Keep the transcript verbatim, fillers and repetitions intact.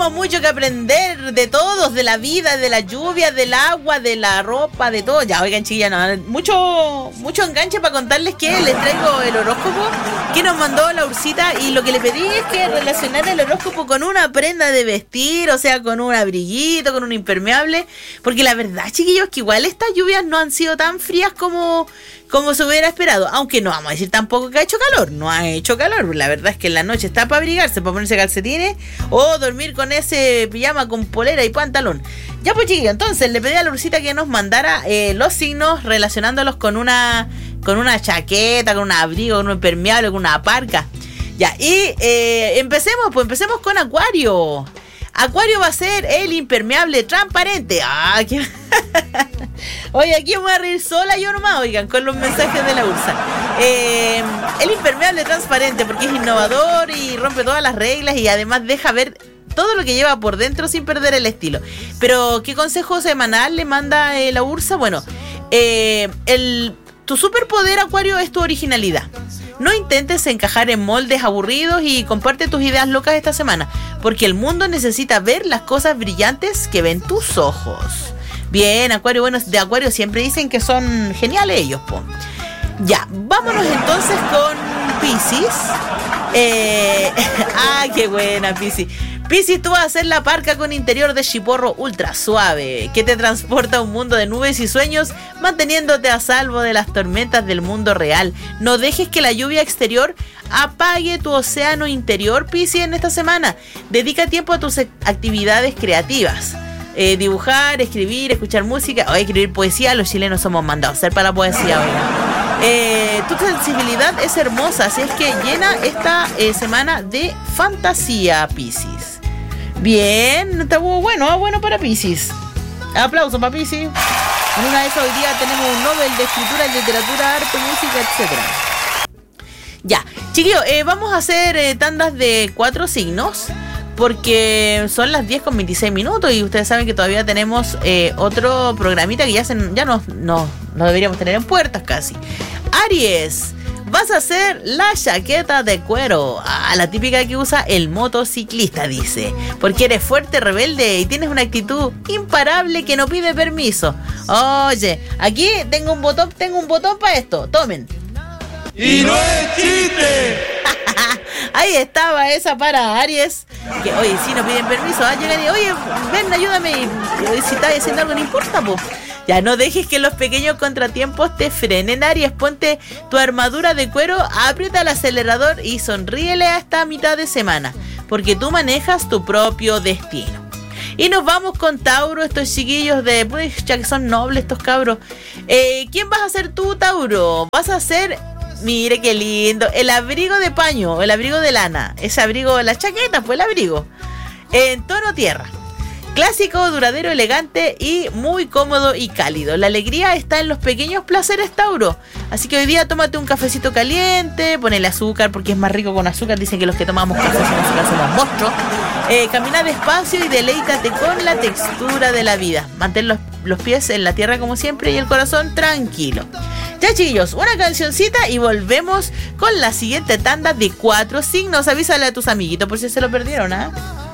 tenemos mucho que aprender de todos, de la vida, de la lluvia, del agua, de la ropa, de todo. Ya, oigan, chiquillas, no, mucho, mucho enganche para contarles que les traigo el horóscopo que nos mandó la Ursita, y lo que le pedí es que relacionara el horóscopo con una prenda de vestir, o sea, con un abriguito, con un impermeable, porque la verdad, chiquillos, que igual estas lluvias no han sido tan frías como... como se hubiera esperado, aunque no vamos a decir tampoco que ha hecho calor, no ha hecho calor, la verdad es que en la noche está para abrigarse, para ponerse calcetines o dormir con ese pijama con polera y pantalón. Ya pues, chiquillos, entonces le pedí a la Ursita que nos mandara eh, los signos relacionándolos con una con una chaqueta, con un abrigo, con un impermeable, con una parca. Ya, y eh, empecemos, pues empecemos con Acuario. Acuario va a ser el impermeable transparente. ¡Ah, qué... Oye, aquí me voy a reír sola yo nomás, oigan, con los mensajes de la Ursa. Eh, el impermeable transparente, porque es innovador y rompe todas las reglas y además deja ver todo lo que lleva por dentro sin perder el estilo. Pero, ¿qué consejo semanal le manda eh, la Ursa? Bueno, eh, el, tu superpoder, Acuario, es tu originalidad. No intentes encajar en moldes aburridos y comparte tus ideas locas esta semana, porque el mundo necesita ver las cosas brillantes que ven tus ojos. Bien, Acuario, bueno, de Acuario siempre dicen que son geniales ellos, po. Ya, vámonos entonces con Piscis. Eh, ah, qué buena, Piscis. Piscis, tú vas a hacer la parca con interior de chiporro ultra suave, que te transporta a un mundo de nubes y sueños, manteniéndote a salvo de las tormentas del mundo real. No dejes que la lluvia exterior apague tu océano interior, Piscis, en esta semana. Dedica tiempo a tus actividades creativas. Eh, dibujar, escribir, escuchar música o escribir poesía. Los chilenos somos mandados a hacer para la poesía, oiga. Eh, tu sensibilidad es hermosa, así es que llena esta eh, semana de fantasía, Piscis. Bien, está bueno, bueno para Piscis. Aplausos para Piscis. En una de esas hoy día tenemos un Nobel de Escritura, Literatura, Arte, Música, etcétera. Ya, chiquillos, eh, vamos a hacer eh, tandas de cuatro signos, porque son las diez con veintiséis minutos y ustedes saben que todavía tenemos eh, otro programita que ya, se, ya nos, no, no deberíamos tener en puertas casi. Aries, vas a hacer la chaqueta de cuero, ah, la típica que usa el motociclista, dice, porque eres fuerte, rebelde y tienes una actitud imparable que no pide permiso. Oye, aquí tengo un botón, tengo un botón para esto, tomen. ¡Y no es chiste! Ahí estaba esa para Aries, que oye, si no piden permiso, ah, llegan y oye, ven, ayúdame, y, y si estás haciendo algo no importa, pues. Ya no dejes que los pequeños contratiempos te frenen, Aries. Ponte tu armadura de cuero, aprieta el acelerador y sonríele hasta mitad de semana, porque tú manejas tu propio destino. Y nos vamos con Tauro, estos chiquillos de... Pues ya que son nobles estos cabros. Eh, ¿Quién vas a ser tú, Tauro? Vas a ser... Mire qué lindo, el abrigo de paño, el abrigo de lana, ese abrigo, la chaqueta, pues el abrigo, en tono tierra, clásico, duradero, elegante y muy cómodo y cálido. La alegría está en los pequeños placeres, Tauro, así que hoy día tómate un cafecito caliente, ponele azúcar porque es más rico con azúcar, dicen que los que tomamos café sin azúcar somos monstruos. Eh, camina despacio y deleítate con la textura de la vida. Mantén los, los pies en la tierra como siempre y el corazón tranquilo. Ya, chicos, una cancioncita y volvemos con la siguiente tanda de cuatro signos. Avísale a tus amiguitos por si se lo perdieron, ¿ah? ¿eh?